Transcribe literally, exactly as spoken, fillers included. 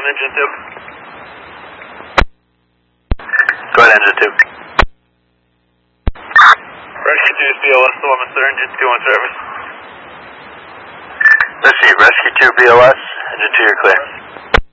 engine two. Go ahead, engine two. Rescue two is B O S, the woman, sir, engine two on service. Let's see, rescue two B O S, engine two, you're clear.